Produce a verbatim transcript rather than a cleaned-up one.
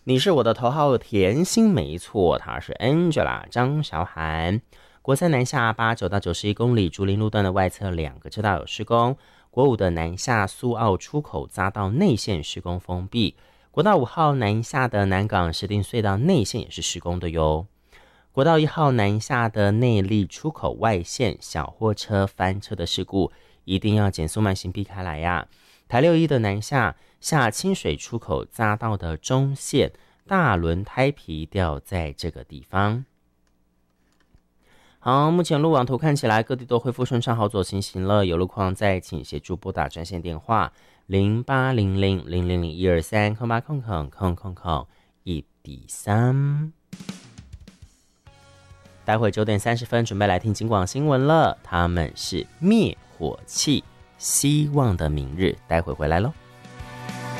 你是我的头号甜心，没错，她是 Angela 张韶涵。国三南下八九到九十一公里竹林路段的外侧两个车道有施工，国五的南下苏澳出口匝道内线施工封闭，国道五号南下的南港石碇隧道内线也是施工的哟。国道一号南下的内坜出口外线小货车翻车的事故，一定要减速慢行避开来呀。台六一的南下下清水出口匝道的中线大轮胎皮掉在这个地方。好，目前路网图看起来各地都恢复顺畅好走行行了，有路况再请协助拨打专线电话零八零零零零零一二三空八空空空空空一比三。待会九点三十分准备来听警广新闻了，他们是灭火器，希望的明日，待会回来咯。